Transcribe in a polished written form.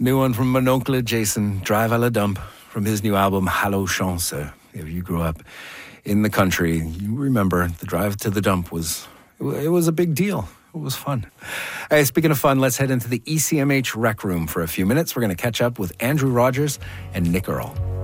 New one from Mon Oncle Jason, Drive à la Dump, from his new album, Hallo Chance. If you grew up in the country, you remember the drive to the dump was a big deal. It was fun. Hey, speaking of fun, let's head into the ECMH Rec Room for a few minutes. We're going to catch up with Andrew Rogers and Nick Earl.